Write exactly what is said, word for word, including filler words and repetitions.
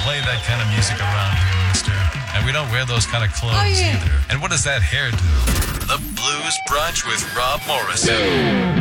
play that kind of music around here, mister. And we don't wear those kind of clothes Oh, yeah. either. And what does that hair do? The Blues Brunch with Rob Morrison.